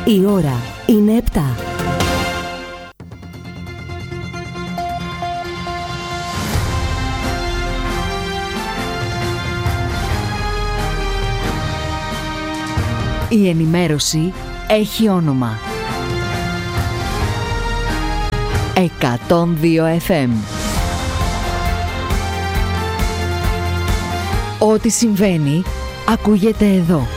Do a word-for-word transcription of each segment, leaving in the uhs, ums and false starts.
Η ώρα είναι επτά. Η ενημέρωση έχει όνομα. εκατόν δύο εφ εμ. Ό,τι συμβαίνει, ακούγεται εδώ.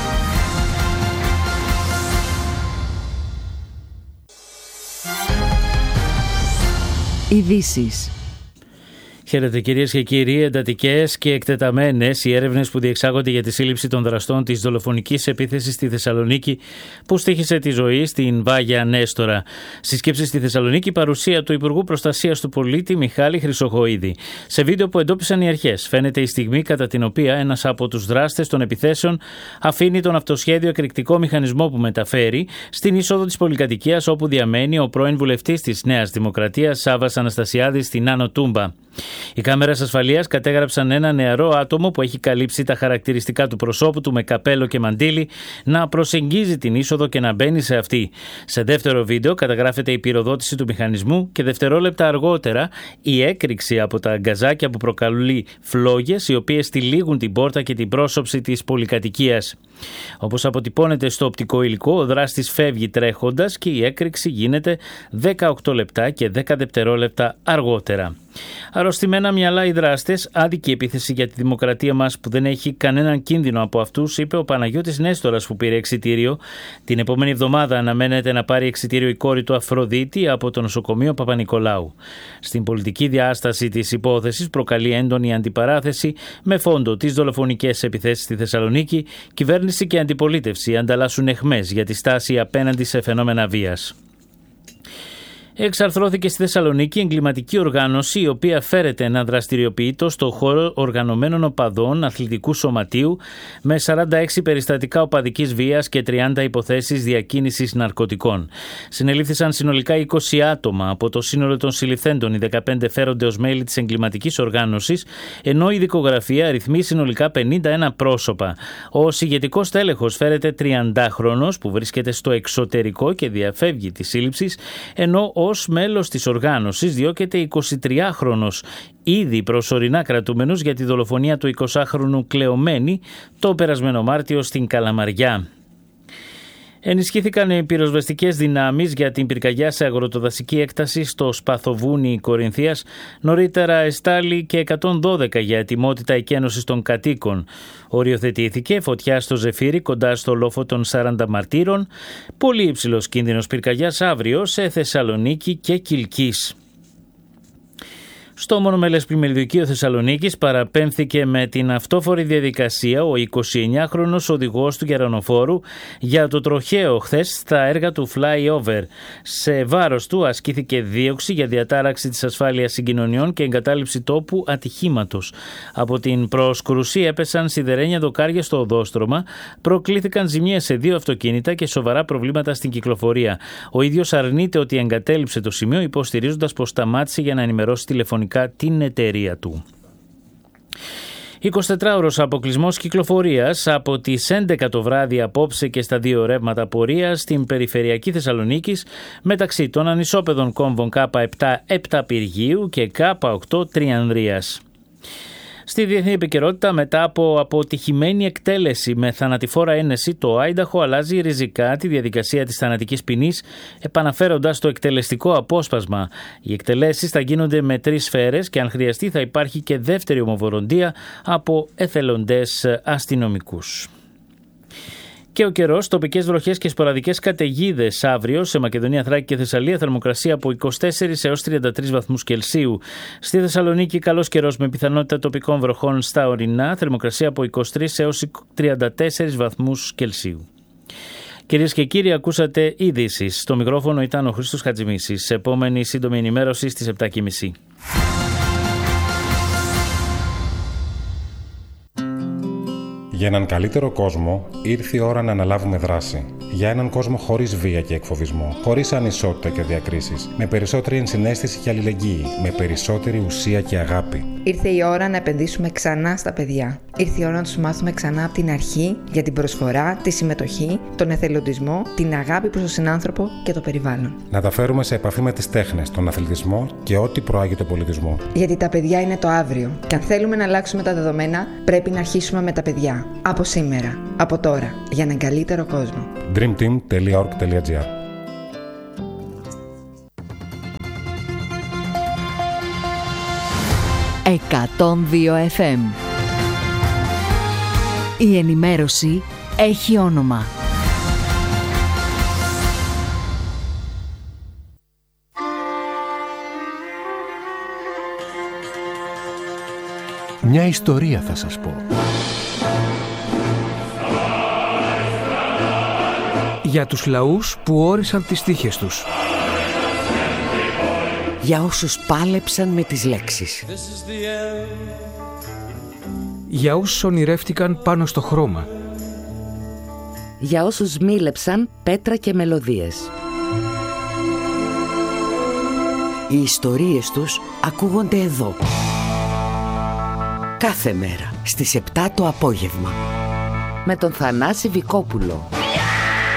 Ειδήσεις. Χαίρετε κυρίες και κύριοι, εντατικές και εκτεταμένες οι έρευνες που διεξάγονται για τη σύλληψη των δραστών της δολοφονικής επίθεσης στη Θεσσαλονίκη που στοίχησε τη ζωή στην Βάγια Νέστορα. Συσκέψη στη Θεσσαλονίκη, παρουσία του Υπουργού Προστασίας του Πολίτη Μιχάλη Χρυσοχοΐδη. Σε βίντεο που εντόπισαν οι αρχές, φαίνεται η στιγμή κατά την οποία ένας από τους δράστες των επιθέσεων αφήνει τον αυτοσχέδιο εκρηκτικό μηχανισμό που μεταφέρει στην είσοδο της πολυκατοικίας όπου διαμένει ο πρώην βουλευτής της Νέας Δημοκρατίας Σάββας Αναστασιάδης στην Άνω Τούμπα. Οι κάμερες ασφαλείας κατέγραψαν ένα νεαρό άτομο που έχει καλύψει τα χαρακτηριστικά του προσώπου του με καπέλο και μαντίλι να προσεγγίζει την είσοδο και να μπαίνει σε αυτή. Σε δεύτερο βίντεο καταγράφεται η πυροδότηση του μηχανισμού και δευτερόλεπτα αργότερα η έκρηξη από τα γκαζάκια που προκαλεί φλόγες οι οποίες τυλίγουν την πόρτα και την πρόσωψη της πολυκατοικίας. Όπως αποτυπώνεται στο οπτικό υλικό, ο δράστης φεύγει τρέχοντας και η έκρηξη γίνεται δεκαοκτώ λεπτά και δέκα δευτερόλεπτα αργότερα. Αρρωστημένα μυαλά οι δράστες, άδικη επίθεση για τη δημοκρατία μας που δεν έχει κανέναν κίνδυνο από αυτούς, είπε ο Παναγιώτης Νέστορας που πήρε εξιτήριο. Την επόμενη εβδομάδα αναμένεται να πάρει εξιτήριο η κόρη του Αφροδίτη από το νοσοκομείο Παπα-Νικολάου. Στην πολιτική διάσταση της υπόθεσης προκαλεί έντονη αντιπαράθεση με φόντο τις δολοφονικές επιθέσεις στη Θεσσαλονίκη. Κυβέρνηση και αντιπολίτευση ανταλλάσσουν αιχμές για τη στάση απέναντι σε φαινόμενα βίας. Εξαρθρώθηκε στη Θεσσαλονίκη εγκληματική οργάνωση η οποία φέρεται να δραστηριοποιείται στο χώρο οργανωμένων οπαδών αθλητικού σωματείου με σαράντα έξι περιστατικά οπαδικής βίας και τριάντα υποθέσεις διακίνησης ναρκωτικών. Συνελήφθησαν συνολικά είκοσι άτομα. Από το σύνολο των συλληφθέντων οι δεκαπέντε φέρονται ως μέλη της εγκληματικής οργάνωσης, ενώ η δικογραφία αριθμεί συνολικά πενήντα ένα πρόσωπα. Ο ηγετικός τέλεχος φέρεται τριαντάχρονος που βρίσκεται στο εξωτερικό και διαφεύγει τη σύλληψη, ενώ ως μέλος της οργάνωσης διώκεται εικοσιτριάχρονος, ήδη προσωρινά κρατούμενος για τη δολοφονία του εικοσάχρονου Κλεωμένη το περασμένο Μάρτιο στην Καλαμαριά. Ενισχύθηκαν οι πυροσβεστικές δυνάμεις για την πυρκαγιά σε αγροτοδασική έκταση στο Σπαθοβούνι Κορινθίας. Νωρίτερα εστάλει και εκατόν δώδεκα για ετοιμότητα εκένωσης των κατοίκων. Οριοθετήθηκε φωτιά στο Ζεφύρι κοντά στο λόφο των σαράντα μαρτύρων. Πολύ υψηλός κίνδυνος πυρκαγιάς αύριο σε Θεσσαλονίκη και Κιλκής. Στο μονομελές πλημμυριδικείο Θεσσαλονίκης παραπέμφθηκε με την αυτόφορη διαδικασία ο εικοσιεννιάχρονος οδηγός του γερανοφόρου για το τροχαίο χθες στα έργα του flyover. Σε βάρος του ασκήθηκε δίωξη για διατάραξη της ασφάλειας συγκοινωνιών και εγκατάλειψη τόπου ατυχήματος. Από την προσκρουσή έπεσαν σιδερένια δοκάρια στο οδόστρωμα, προκλήθηκαν ζημίες σε δύο αυτοκίνητα και σοβαρά προβλήματα στην κυκλοφορία. Ο ίδιος αρνείται ότι εγκατέλειψε το σημείο, υποστηρίζοντας πως σταμάτησε για να ενημερώσει τηλεφωνικά την εταιρεία του. εικοσιτετράωρος αποκλεισμός κυκλοφορίας από τις έντεκα το βράδυ απόψε και στα δύο ρεύματα πορείας στην περιφερειακή Θεσσαλονίκης μεταξύ των ανισόπεδων κόμβων Κ επτά Επταπυργίου και Κ οκτώ Τριανδρίας. Στη διεθνή επικαιρότητα, μετά από αποτυχημένη εκτέλεση με θανατηφόρα ένεση, το Άινταχο αλλάζει ριζικά τη διαδικασία της θανατικής ποινής, επαναφέροντας το εκτελεστικό απόσπασμα. Οι εκτελέσεις θα γίνονται με τρεις σφαίρες και αν χρειαστεί θα υπάρχει και δεύτερη ομοβοροντία από εθελοντές αστυνομικούς. Και ο καιρός, τοπικές βροχές και σποραδικές καταιγίδες αύριο σε Μακεδονία, Θράκη και Θεσσαλία, θερμοκρασία από είκοσι τέσσερις έως τριάντα τρεις βαθμούς Κελσίου. Στη Θεσσαλονίκη καλός καιρός με πιθανότητα τοπικών βροχών στα ορεινά, θερμοκρασία από είκοσι τρεις έως τριάντα τέσσερις βαθμούς Κελσίου. Κυρίες και κύριοι, ακούσατε ειδήσεις. Στο μικρόφωνο ήταν ο Χρήστος Χατζημίσης. Επόμενη σύντομη ενημέρωση στις επτά και μισή. Για έναν καλύτερο κόσμο, ήρθε η ώρα να αναλάβουμε δράση. Για έναν κόσμο χωρίς βία και εκφοβισμό, χωρίς ανισότητα και διακρίσεις, με περισσότερη ενσυναίσθηση και αλληλεγγύη, με περισσότερη ουσία και αγάπη. Ήρθε η ώρα να επενδύσουμε ξανά στα παιδιά. Ήρθε η ώρα να τους μάθουμε ξανά από την αρχή για την προσφορά, τη συμμετοχή, τον εθελοντισμό, την αγάπη προς τον συνάνθρωπο και το περιβάλλον. Να τα φέρουμε σε επαφή με τις τέχνες, τον αθλητισμό και ό,τι προάγει τον πολιτισμό. Γιατί τα παιδιά είναι το αύριο. Και αν θέλουμε να αλλάξουμε τα δεδομένα, πρέπει να αρχίσουμε με τα παιδιά. Από σήμερα, από τώρα, για έναν καλύτερο κόσμο. dream team τελεία org τελεία gr εκατόν δύο εφ εμ. Η ενημέρωση έχει όνομα. Μια ιστορία θα σας πω. Για τους λαούς που όρισαν τις τύχες τους. Για όσους πάλεψαν με τις λέξεις. Για όσους ονειρεύτηκαν πάνω στο χρώμα. Για όσους μίλεψαν πέτρα και μελωδίες. Οι ιστορίες τους ακούγονται εδώ. Κάθε μέρα στις επτά το απόγευμα. Με τον Θανάση Βικόπουλο.